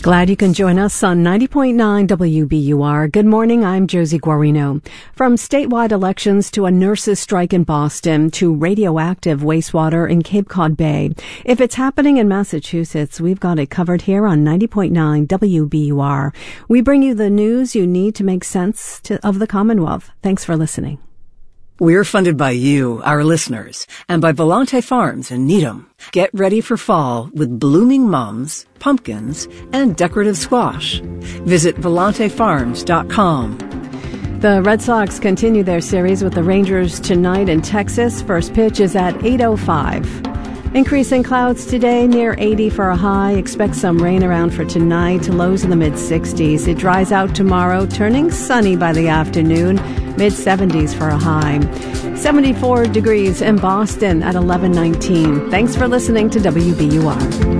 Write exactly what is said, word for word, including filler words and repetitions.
Glad you can join us on ninety point nine W B U R. Good morning, I'm Josie Guarino. From statewide elections to a nurses' strike in Boston to radioactive wastewater in Cape Cod Bay. If it's happening in Massachusetts, we've got it covered here on ninety point nine W B U R. We bring you the news you need to make sense to, of the Commonwealth. Thanks for listening. We're funded by you, our listeners, and by Volante Farms in Needham. Get ready for fall with blooming mums, pumpkins, and decorative squash. Visit volante farms dot com. The Red Sox continue their series with the Rangers tonight in Texas. First pitch is at eight oh five. Increasing clouds today, near eighty for a high. Expect some rain around for tonight, lows in the mid-sixties. It dries out tomorrow, turning sunny by the afternoon, mid-seventies for a high. seventy-four degrees in Boston at eleven nineteen. Thanks for listening to W B U R.